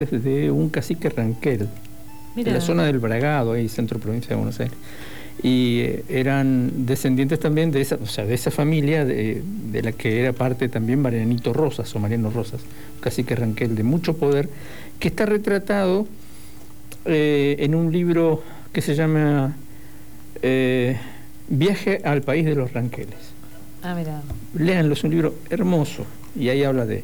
de un cacique Ranquel, de la zona del Bragado, ahí centro provincia de Buenos Aires. Y eran descendientes también de esa, o sea, de esa familia de la que era parte también Marianito Rosas o Mariano Rosas, un cacique Ranquel de mucho poder, que está retratado en un libro que se llama Viaje al país de los Ranqueles. Ah, mira. Léanlo, es un libro hermoso y ahí habla de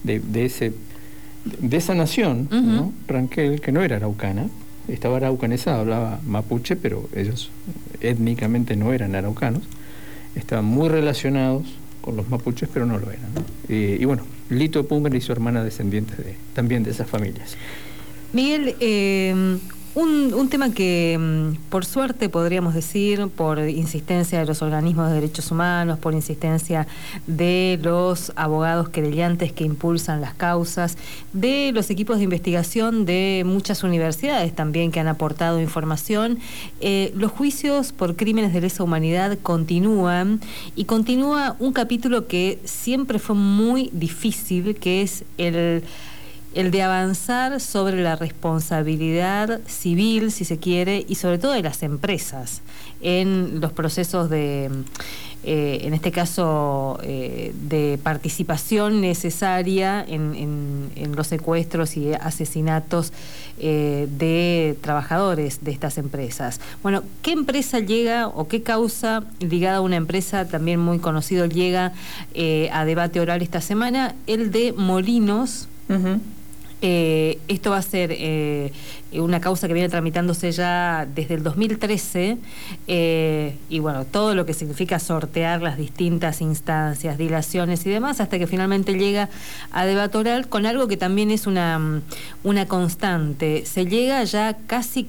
esa nación, ¿no? Ranquel, que no era araucana, estaba araucanizada, hablaba mapuche, pero ellos étnicamente no eran araucanos, estaban muy relacionados con los mapuches, pero no lo eran, ¿no? Y bueno, Lito Pumer y su hermana descendientes también de esas familias. Miguel, un tema que, por suerte, podríamos decir, por insistencia de los organismos de derechos humanos, por insistencia de los abogados querellantes que impulsan las causas, de los equipos de investigación de muchas universidades también que han aportado información, los juicios por crímenes de lesa humanidad continúan, y continúa un capítulo que siempre fue muy difícil, que es el de avanzar sobre la responsabilidad civil, si se quiere, y sobre todo de las empresas en los procesos de, en este caso, de participación necesaria en los secuestros y asesinatos de trabajadores de estas empresas. Bueno, ¿qué empresa llega o qué causa ligada a una empresa también muy conocido llega a debate oral esta semana? El de Molinos. Esto va a ser una causa que viene tramitándose ya desde el 2013 y bueno, todo lo que significa sortear las distintas instancias, dilaciones y demás, hasta que finalmente llega a debate oral con algo que también es una constante. Se llega ya casi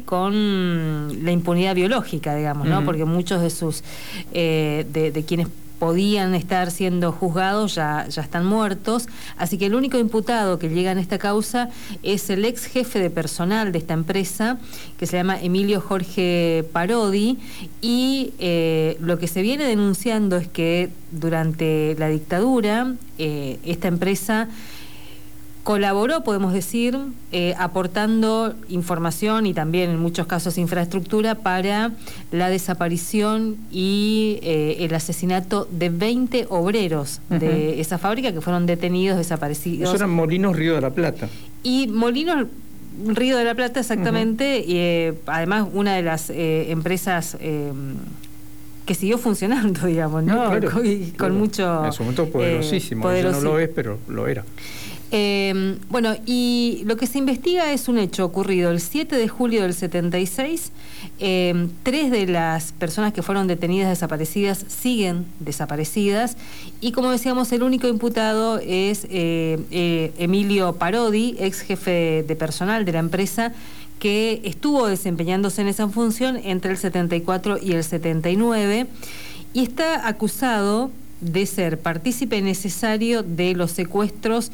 con la impunidad biológica, digamos, ¿no? Porque muchos de sus de quienes podían estar siendo juzgados ya están muertos, así que el único imputado que llega en esta causa es el ex jefe de personal de esta empresa, que se llama Emilio Jorge Parodi, y lo que se viene denunciando es que durante la dictadura esta empresa colaboró, podemos decir, aportando información y también en muchos casos infraestructura para la desaparición y el asesinato de 20 obreros de esa fábrica que fueron detenidos, desaparecidos. Eso eran Molinos Río de la Plata. Y Molinos Río de la Plata, exactamente, y además una de las empresas que siguió funcionando, digamos, ¿no? Claro, con mucho... En su momento poderosísimo, ya no lo es, pero lo era. Bueno, y lo que se investiga es un hecho ocurrido el 7 de julio del 76. 3 de las personas que fueron detenidas desaparecidas siguen desaparecidas, y como decíamos, el único imputado es Emilio Parodi, ex jefe de personal de la empresa, que estuvo desempeñándose en esa función entre el 74 y el 79, y está acusado de ser partícipe necesario de los secuestros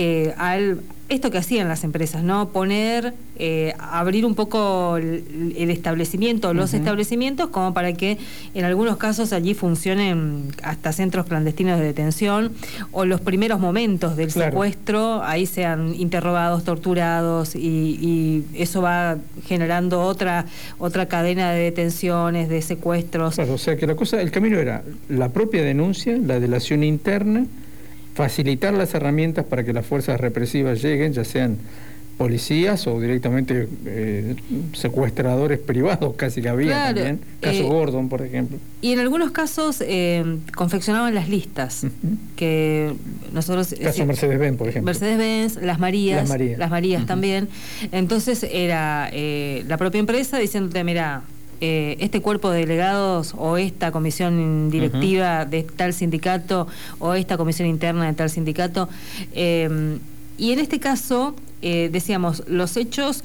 esto que hacían las empresas, ¿no? Abrir un poco el establecimiento, los establecimientos, como para que en algunos casos allí funcionen hasta centros clandestinos de detención, o los primeros momentos del secuestro, ahí sean interrogados, torturados, y eso va generando otra cadena de detenciones, de secuestros. Claro, o sea que el camino era la propia denuncia, la delación interna, facilitar las herramientas para que las fuerzas represivas lleguen, ya sean policías o directamente secuestradores privados, casi que había también, caso Gordon, por ejemplo. Y en algunos casos confeccionaban las listas, que nosotros... Caso Mercedes-Benz, por ejemplo. Mercedes-Benz, Las Marías también. Entonces era la propia empresa diciéndote, mira, este cuerpo de delegados o esta comisión directiva de tal sindicato o esta comisión interna de tal sindicato, y en este caso decíamos, los hechos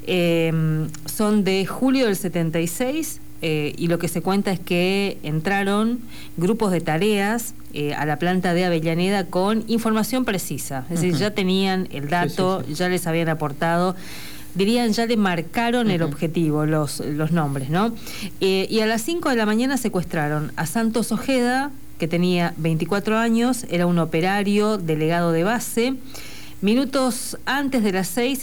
son de julio del 76, y lo que se cuenta es que entraron grupos de tareas a la planta de Avellaneda con información precisa, es decir, ya tenían el dato, ya les habían aportado, dirían, ya le marcaron el objetivo, los nombres, ¿no? Y a las 5 de la mañana secuestraron a Santos Ojeda, que tenía 24 años, era un operario, delegado de base, Minutos antes de las 6.